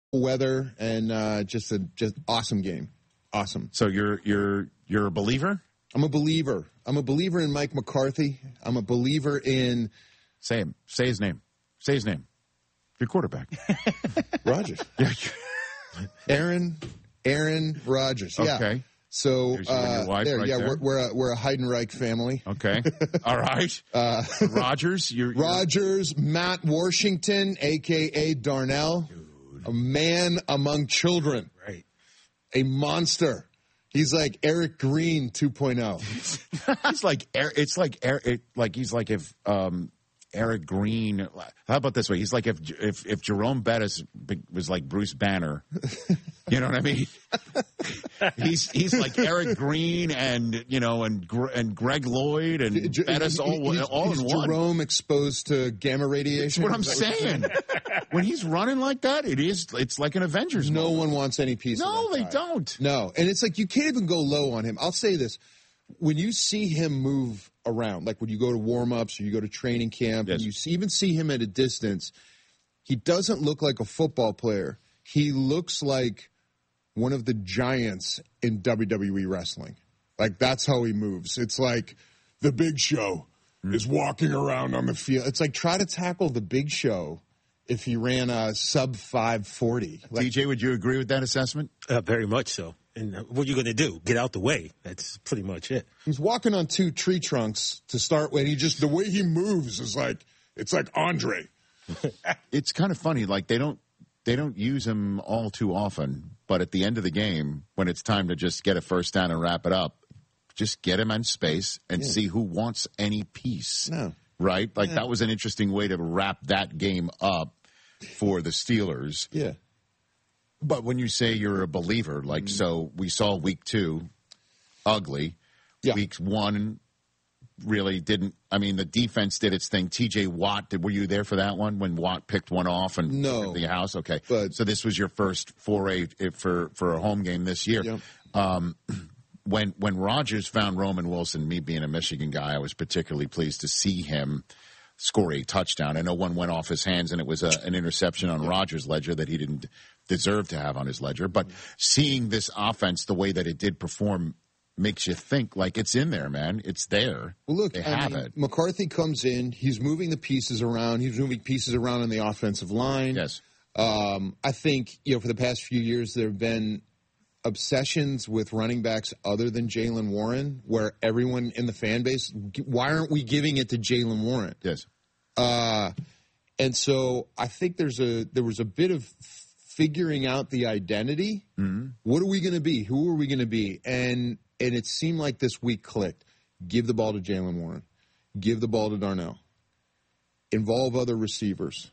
weather and just awesome game. Awesome. So you're a believer? I'm a believer. I'm a believer in Mike McCarthy. I'm a believer in Say his name. Say his name. Your quarterback. Rodgers. Aaron Rodgers. Yeah. Okay. So there. We're a Heidenreich family. Okay. All right. Rodgers. Rodgers, Matt Washington, a.k.a. Darnell. Dude. A man among children. Right. A monster. He's like Eric Green 2.0. He's like he's like if Eric Green. How about this way? He's like if Jerome Bettis was like Bruce Banner. You know what I mean? He's like Eric Green and Greg Lloyd and Bettis all in one. Jerome exposed to gamma radiation. That's what I'm saying. When he's running like that, it's like an Avengers movie. No one wants any piece of that. No, they don't. No, and it's like you can't even go low on him. I'll say this. When you see him move around, like when you go to warm-ups or you go to training camp, and you even see him at a distance, he doesn't look like a football player. He looks like one of the giants in WWE wrestling. Like, that's how he moves. It's like the Big Show is walking around on the field. It's like, try to tackle the Big Show if he ran a sub 540. Like, DJ, would you agree with that assessment? Very much so. And what are you going to do? Get out the way. That's pretty much it. He's walking on 2 tree trunks to start with. The way he moves is like, it's like Andre. It's kind of funny. Like, they don't use him all too often, but at the end of the game, when it's time to just get a first down and wrap it up, just get him in space and see who wants any piece. No. Right? Like, that was an interesting way to wrap that game up for the Steelers. Yeah. But when you say you're a believer, like, so we saw week 2, ugly. Yeah. Week 1 really didn't. I mean, the defense did its thing. T.J. Watt, were you there for that one when Watt picked one off and no the house? Okay, but, so this was your first foray for a home game this year. Yeah. When Rodgers found Roman Wilson, me being a Michigan guy, I was particularly pleased to see him score a touchdown. I know one went off his hands, and it was an interception on Rodgers' ledger that he didn't deserve to have on his ledger. But seeing this offense the way that it did perform makes you think, like, it's in there, man. It's there. Well, look, they have it. McCarthy comes in. He's moving the pieces around. He's moving pieces around on the offensive line. Yes. I think, for the past few years, there have been obsessions with running backs other than Jaylen Warren, where everyone in the fan base, why aren't we giving it to Jaylen Warren? Yes. And so I think there was a bit of figuring out the identity. Mm-hmm. What are we going to be? Who are we going to be? And it seemed like this week clicked. Give the ball to Jaylen Warren. Give the ball to Darnell. Involve other receivers.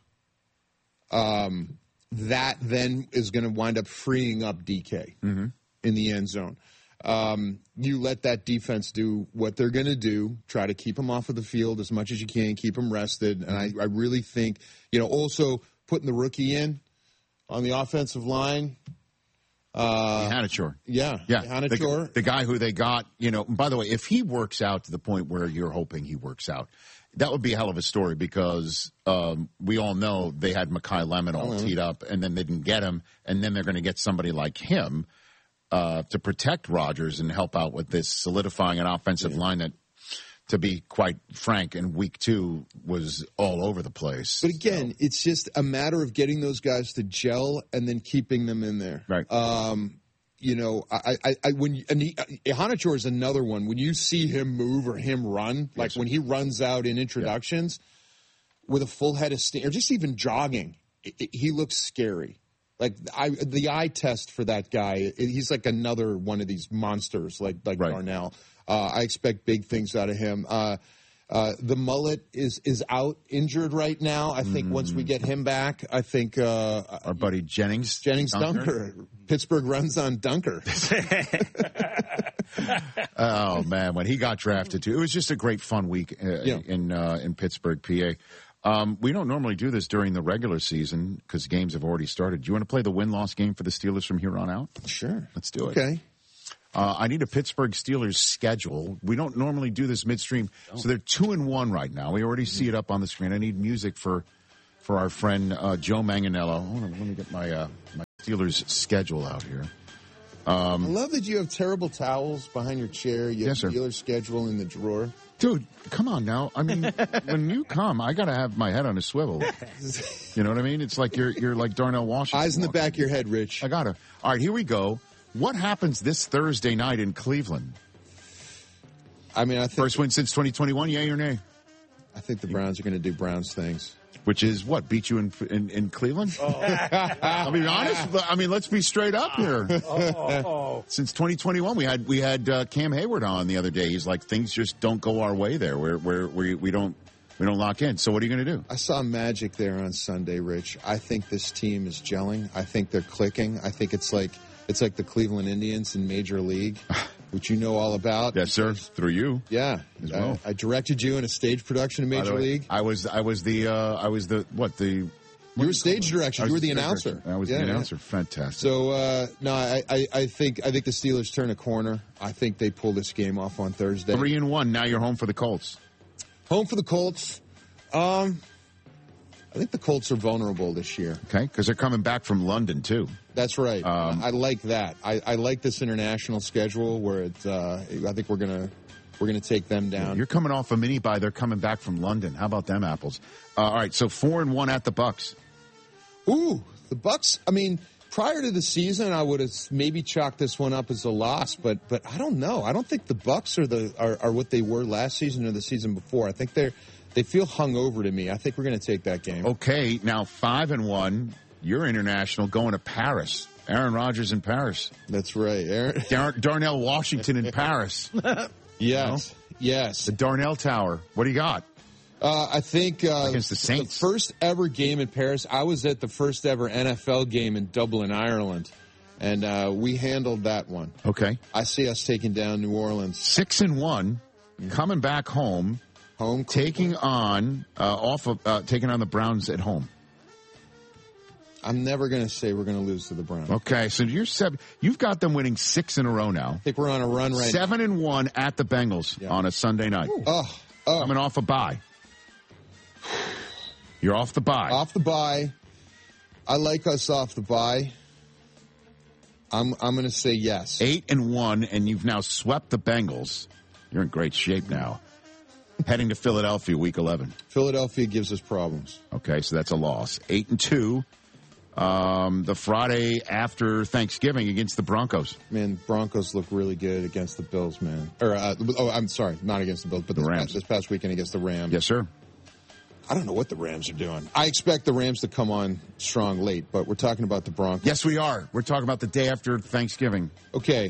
That then is going to wind up freeing up DK in the end zone. You let that defense do what they're going to do, try to keep him off of the field as much as you can, keep him rested. And I really think, also putting the rookie in on the offensive line. Hanachor. Yeah. Hanachor. The guy who they got, by the way, if he works out to the point where you're hoping he works out, that would be a hell of a story because we all know they had Mekhi Lemon all teed up and then they didn't get him. And then they're going to get somebody like him to protect Rodgers and help out with this solidifying an offensive line that, to be quite frank, in week 2 was all over the place. But again, it's just a matter of getting those guys to gel and then keeping them in there. Right. Hanachor is another one. When you see him move or him run, like when he runs out in introductions with a full head of steam, or just even jogging, he looks scary. Like the eye test for that guy, he's like another one of these monsters, like Darnell. I expect big things out of him. The mullet is out injured right now. I think once we get him back, I think our buddy Jennings Dunker. Pittsburgh runs on Dunker. Oh man, when he got drafted too, it was just a great fun week in Pittsburgh, PA. We don't normally do this during the regular season because games have already started. Do you want to play the win-loss game for the Steelers from here on out? Sure. Let's do it. Okay. I need a Pittsburgh Steelers schedule. We don't normally do this midstream, so they're 2-1 right now. We already see it up on the screen. I need music for our friend Joe Manganiello. Hold on, let me get my Steelers' schedule out here. I love that you have terrible towels behind your chair. You have Steelers' schedule in the drawer. Dude, come on now. I mean, when you come, I got to have my head on a swivel. You know what I mean? It's like you're like Darnell Washington. Eyes in the back of your head, Rich. I got to. All right, here we go. What happens this Thursday night in Cleveland? I mean, I think first win since 2021, yay or nay? I think the Browns are going to do Browns things. Which is what? Beat you in Cleveland? Oh. I'll be honest. I mean, let's be straight up here. Since 2021, we had Cam Hayward on the other day. He's like, things just don't go our way there. We don't lock in. So what are you going to do? I saw magic there on Sunday, Rich. I think this team is gelling. I think they're clicking. I think it's like the Cleveland Indians in Major League, which you know all about. Yes, sir. Through you. Yeah. As well. I directed you in a stage production in Major League. I was the You were stage direction. You were the announcer. I was the announcer. Yeah. Fantastic. So, I think the Steelers turn a corner. I think they pull this game off on Thursday. 3-1. Now you're home for the Colts. Home for the Colts. I think the Colts are vulnerable this year. Okay, because they're coming back from London, too. That's right. I like that. I like this international schedule where it's. I think we're gonna take them down. You're coming off a mini bye. They're coming back from London. How about them apples? All right, so 4-1 at the Bucs. Ooh, the Bucs. I mean, prior to the season, I would have maybe chalked this one up as a loss, but I don't know. I don't think the Bucs are what they were last season or the season before. I think they feel hungover to me. I think we're going to take that game. Okay, now 5-1. You're international, going to Paris. Aaron Rodgers in Paris. That's right. Darnell Washington in Paris. Yes. Yes. The Darnell Tower. What do you got? I think against the Saints. The first ever game in Paris. I was at the first ever NFL game in Dublin, Ireland, and we handled that one. Okay. I see us taking down New Orleans. 6-1, coming back home. Taking on the Browns at home. I'm never going to say we're going to lose to the Browns. Okay, so you've got them winning 6 in a row now. I think we're on a run right 7-1 at the Bengals on a Sunday night. Coming off a bye. You're off the bye. Off the bye. I like us off the bye. I'm going to say yes. 8-1, and you've now swept the Bengals. You're in great shape now. Heading to Philadelphia, Week 11. Philadelphia gives us problems. Okay, so that's a loss. 8-2. The Friday after Thanksgiving against the Broncos. Man, Broncos look really good against the Bills, man. I'm sorry, not against the Bills, but the Rams. This past weekend against the Rams. Yes, sir. I don't know what the Rams are doing. I expect the Rams to come on strong late, but we're talking about the Broncos. Yes, we are. We're talking about the day after Thanksgiving. Okay.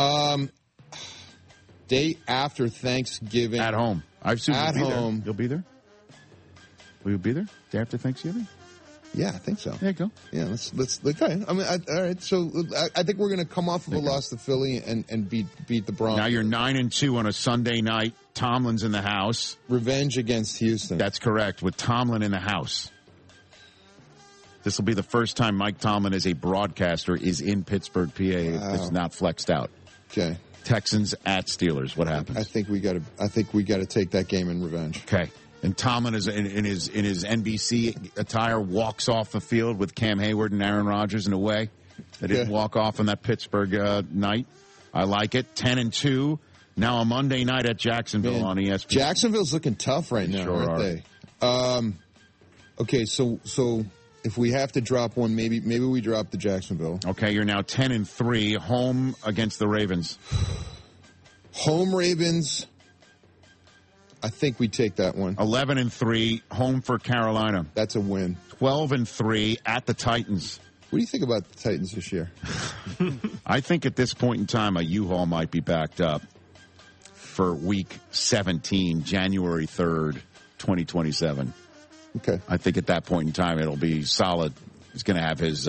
Day after Thanksgiving. At home. I assume at home. You'll be there? Will you be there day after Thanksgiving? Yeah, I think so. There you go. Yeah, let's okay. I mean, all right. So I think we're going to come off of a loss to Philly and beat the Broncos. Now you're 9-2 on a Sunday night. Tomlin's in the house. Revenge against Houston. That's correct. With Tomlin in the house. This will be the first time Mike Tomlin, as a broadcaster, is in Pittsburgh, PA. Wow. It's not flexed out. Okay. Texans at Steelers. What happens? I think we got to take that game in revenge. Okay. And Tomlin is in his NBC attire, walks off the field with Cam Hayward and Aaron Rodgers in a way that didn't walk off on that Pittsburgh night. I like it. 10-2. Now a Monday night at Jacksonville on ESPN. Jacksonville's looking tough right now, aren't they? Okay, so if we have to drop one, maybe we drop the Jacksonville. Okay, you're now 10-3, home against the Ravens. Home Ravens. I think we take that one. 11-3, home for Carolina. That's a win. 12-3 at the Titans. What do you think about the Titans this year? I think at this point in time, a U-Haul might be backed up for Week 17, January 3rd, 2027. Okay. I think at that point in time, it'll be solid. He's going to have his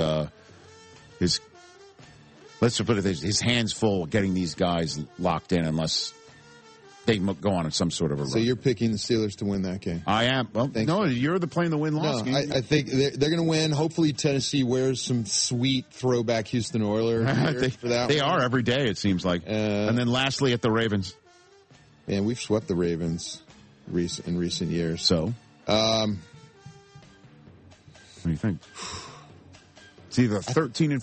let's put it this, his hands full getting these guys locked in unless they go on some sort of a run. So you're picking the Steelers to win that game? I am. Well, no, you're the playing the win-loss game. I think they're going to win. Hopefully Tennessee wears some sweet throwback Houston Oilers for that They one. are every day, it seems like. And then lastly at the Ravens. Man, we've swept the Ravens in recent years. So? What do you think? It's either 13-4